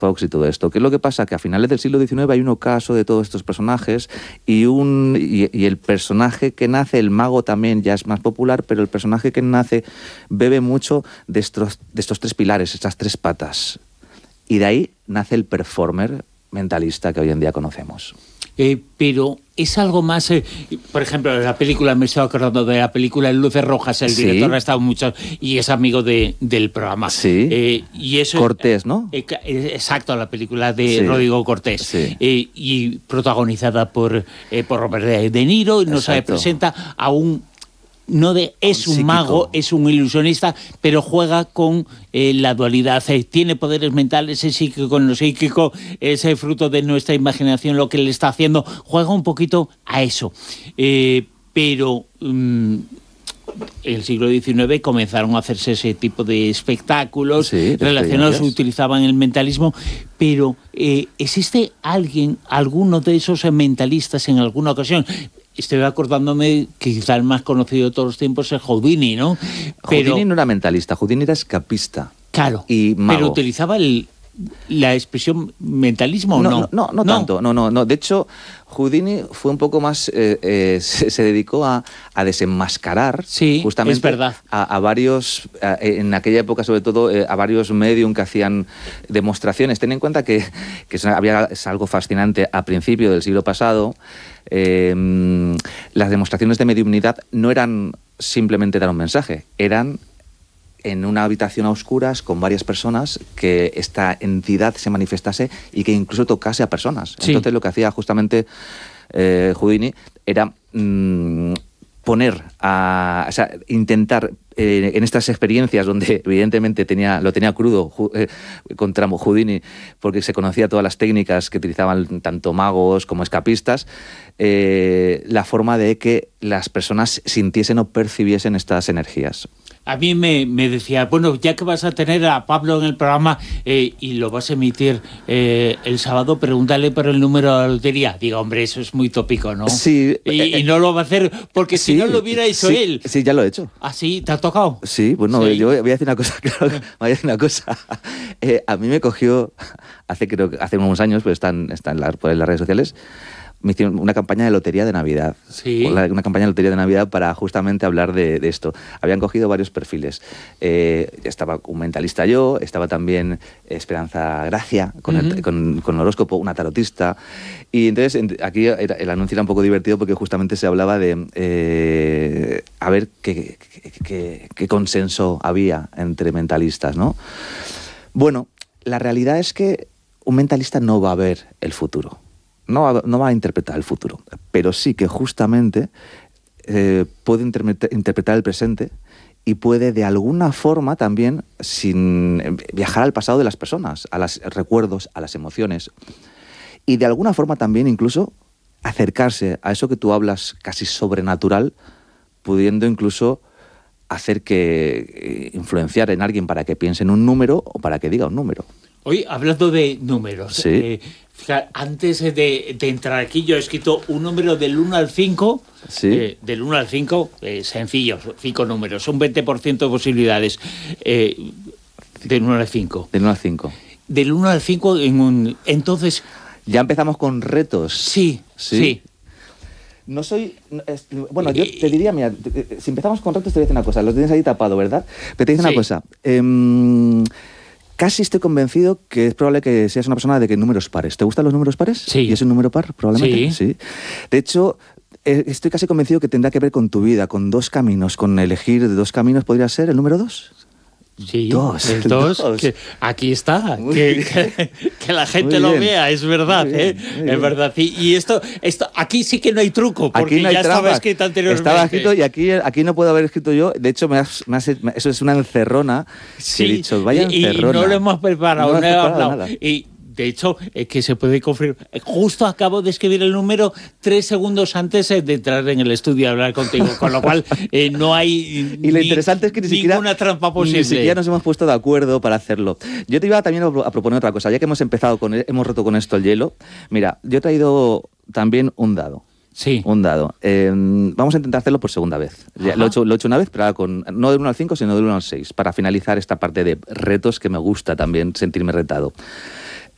Fox y todo esto. ¿Qué es lo que pasa? Que a finales del siglo XIX hay un ocaso de todos estos personajes y el personaje que nace, el mago también ya es más popular, pero el personaje que nace bebe mucho de estos tres pilares, estas tres patas. Y de ahí nace el performer mentalista que hoy en día conocemos. Pero es algo más, por ejemplo, la película, me estaba acordando de la película Luces Rojas, el director ha estado mucho y es amigo del programa. Sí. Y eso, Cortés, ¿no? Exacto, la película de Rodrigo Cortés. Sí. Y protagonizada por Robert De Niro, y nos presenta a un... es un mago, es un ilusionista, pero juega con la dualidad. Tiene poderes mentales, es psíquico, no psíquico, es fruto de nuestra imaginación lo que le está haciendo. Juega un poquito a eso. Pero el siglo XIX comenzaron a hacerse ese tipo de espectáculos relacionados, utilizaban el mentalismo, pero ¿existe alguno de esos mentalistas en alguna ocasión? Estoy acordándome que quizá el más conocido de todos los tiempos es Houdini, ¿no? Houdini no era mentalista, Houdini era escapista. Claro, y mago. Pero utilizaba la expresión mentalismo, ¿o no? No tanto, no. De hecho, Houdini fue un poco más, se dedicó a desenmascarar justamente es verdad. a varios, en aquella época sobre todo, a varios medium que hacían demostraciones. Ten en cuenta que es algo fascinante a principio del siglo pasado. Las demostraciones de mediumnidad no eran simplemente dar un mensaje, eran en una habitación a oscuras con varias personas, que esta entidad se manifestase y que incluso tocase a personas. Entonces lo que hacía justamente Houdini era intentar en estas experiencias donde evidentemente lo tenía crudo contra Houdini, porque se conocía todas las técnicas que utilizaban tanto magos como escapistas, la forma de que las personas sintiesen o percibiesen estas energías. A mí me decía, bueno, ya que vas a tener a Pablo en el programa y lo vas a emitir el sábado, pregúntale por el número de la lotería. Digo, hombre, eso es muy tópico, ¿no? Sí. Y no lo va a hacer, porque si no lo hubiera hecho él. Sí, ya lo he hecho. ¿Ah, sí? ¿Te ha tocado? Sí, bueno, yo voy a decir una cosa, a mí me cogió, hace unos años, pues están por las redes sociales, me hicieron una campaña de lotería de Navidad. Sí. Una campaña de lotería de Navidad para justamente hablar de esto. Habían cogido varios perfiles. Estaba un mentalista yo, estaba también Esperanza Gracia, con el horóscopo, una tarotista. Y entonces aquí el anuncio era un poco divertido porque justamente se hablaba de a ver qué consenso había entre mentalistas, ¿no? Bueno, la realidad es que un mentalista no va a ver el futuro. No va a interpretar el futuro, pero sí que justamente puede interpretar el presente y puede de alguna forma también viajar al pasado de las personas, a los recuerdos, a las emociones, y de alguna forma también incluso acercarse a eso que tú hablas casi sobrenatural, pudiendo incluso hacer que influenciar en alguien para que piense en un número o para que diga un número. Hoy, hablando de números, antes de entrar aquí, yo he escrito un número del 1 al 5, del 1 al 5, sencillo, 5 números, un 20% de posibilidades, del 1 al 5. Del 1 al 5. Del 1 al 5, entonces... Ya empezamos con retos. Sí. No soy... Bueno, yo te diría, mira, si empezamos con retos te voy a decir una cosa, lo tienes ahí tapado, ¿verdad? Pero te digo una cosa, casi estoy convencido que es probable que seas una persona de que números pares. ¿Te gustan los números pares? Sí. ¿Y es un número par, probablemente? Sí. De hecho, estoy casi convencido que tendrá que ver con tu vida, con dos caminos, con elegir de dos caminos. ¿Podría ser el número 2? Sí, el 2, que aquí está, que la gente lo vea, es verdad, bien. Es verdad. Y esto, aquí sí que no hay truco, porque aquí no hay ya estaba escrito anteriormente. Estaba escrito y aquí no puedo haber escrito yo. De hecho, eso es una encerrona. Sí, he dicho, vaya encerrona. Y no lo hemos preparado, no he hablado. Nada. Y de hecho, es que se puede confirmar. Justo acabo de escribir el número 3 segundos antes de entrar en el estudio a hablar contigo, con lo cual no hay y lo interesante es que ninguna trampa posible. Ni siquiera nos hemos puesto de acuerdo para hacerlo. Yo te iba también a proponer otra cosa, ya que hemos roto con esto el hielo. Mira, yo he traído también un dado. Sí. Un dado. Vamos a intentar hacerlo por segunda vez. Lo he hecho una vez, pero ahora no del 1 al 5, sino del 1 al 6, para finalizar esta parte de retos que me gusta también sentirme retado.